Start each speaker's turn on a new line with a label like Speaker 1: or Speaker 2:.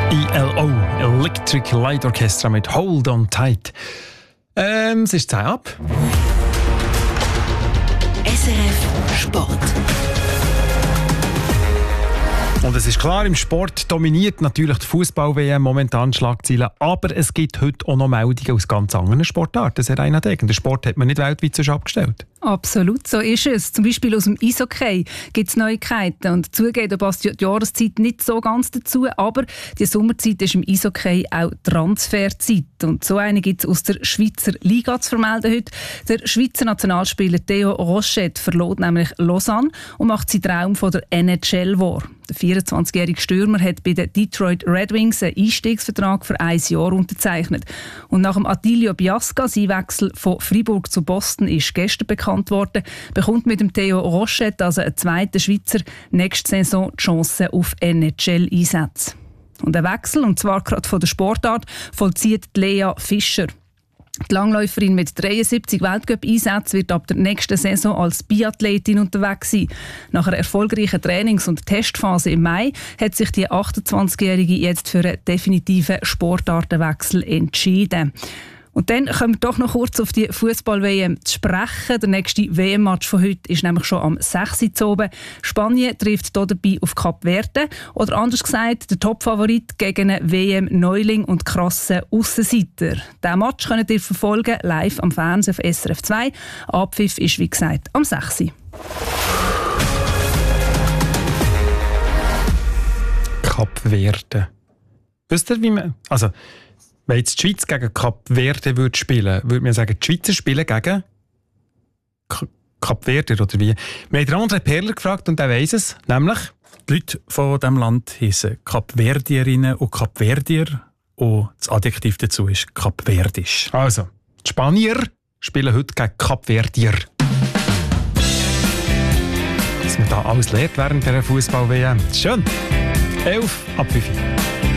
Speaker 1: ELO, Electric Light Orchestra mit Hold on Tight. Es ist 10 ab.
Speaker 2: SRF Sport.
Speaker 1: Und es ist klar, im Sport dominiert natürlich die Fußball-WM momentan Schlagzeilen, aber es gibt heute auch noch Meldungen aus ganz anderen Sportarten. Serena Degen, der Sport hat man nicht weltweit sonst abgestellt.
Speaker 3: Absolut, so ist es. Zum Beispiel aus dem Eishockey gibt es Neuigkeiten. Und zugegeben, da passt die Jahreszeit nicht so ganz dazu, aber die Sommerzeit ist im Eishockey auch Transferzeit. Und so eine gibt es aus der Schweizer Liga zu vermelden heute. Der Schweizer Nationalspieler Theo Rochette verlor nämlich Lausanne und macht seinen Traum von der NHL wahr. Der 24-jährige Stürmer hat bei den Detroit Red Wings einen Einstiegsvertrag für 1 Jahr unterzeichnet. Und nach dem Attilio Biasca, sein Wechsel von Freiburg zu Boston, ist gestern bekannt worden, bekommt mit dem Theo Rochette, also ein zweiter Schweizer, nächste Saison die Chance auf NHL-Einsätze. Und ein Wechsel, und zwar gerade von der Sportart, vollzieht Lea Fischer. Die Langläuferin mit 73 Weltcup-Einsätzen wird ab der nächsten Saison als Biathletin unterwegs sein. Nach einer erfolgreichen Trainings- und Testphase im Mai hat sich die 28-Jährige jetzt für einen definitiven Sportartenwechsel entschieden. Und dann kommen wir doch noch kurz auf die Fußball-WM zu sprechen. Der nächste WM-Match von heute ist nämlich schon am 6. Uhr oben. Spanien trifft hier dabei auf Kap Verde. Oder anders gesagt, der Top-Favorit gegen einen WM-Neuling und krassen Aussenseiter. Diesen Match könnt ihr verfolgen, live am Fernsehen auf SRF 2. Abpfiff ist, wie gesagt, am 6. Uhr.
Speaker 1: Kap Verde. Wisst ihr, wie man... Also, wenn jetzt die Schweiz gegen Kap Verde würde spielen, würde man sagen, die Schweizer spielen gegen Kap Verde, oder wie? Wir haben André Perler gefragt und der weiss es, nämlich...
Speaker 4: Die Leute von diesem Land heissen Kapverdierinnen und Kapverdier und das Adjektiv dazu ist Kapverdisch.
Speaker 1: Also, die Spanier spielen heute gegen Kapverdier. Dass man da alles lernt während dieser Fußball-WM. Schön. 11 ab 5.